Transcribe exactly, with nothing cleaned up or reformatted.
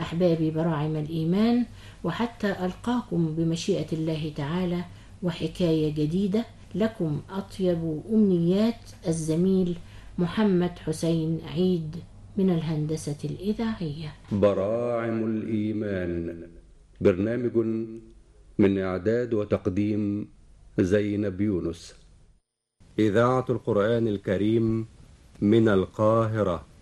أحبابي براعم الإيمان، وحتى ألقاكم بمشيئة الله تعالى وحكاية جديدة، لكم أطيب أمنيات الزميل محمد حسين عيد من الهندسة الإذاعية. براعم الإيمان، برنامج من إعداد وتقديم زينب يونس. إذاعة القرآن الكريم من القاهرة.